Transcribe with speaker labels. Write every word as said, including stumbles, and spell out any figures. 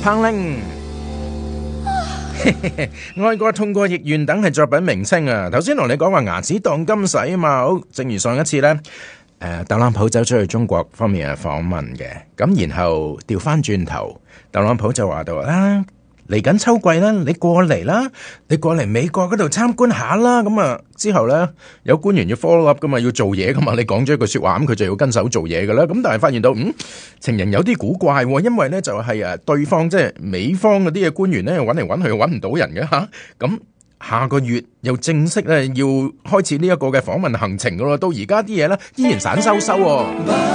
Speaker 1: 彭羚。愛過痛過亦願等係作品名稱啊！頭先同你講話牙齒當金使啊嘛，好，正如上一次呢，誒，特朗普走出去中國方面嘅訪問嘅，咁然後調翻轉頭，特朗普就話到啊，嚟緊秋季啦，你過嚟啦，你過嚟美國嗰度參觀下啦，咁啊之後呢，有官員要 follow up 噶嘛，要做嘢噶嘛，你講咗一句說話，咁佢就要跟手做嘢噶啦，咁但係發現到嗯情形有啲古怪，因為呢就係誒對方即係美方嗰啲嘅官員呢，揾嚟揾去揾唔到人嘅吓，咁下個月又正式咧要開始呢一個嘅訪問行程噶咯，到而家啲嘢呢，依然散收收。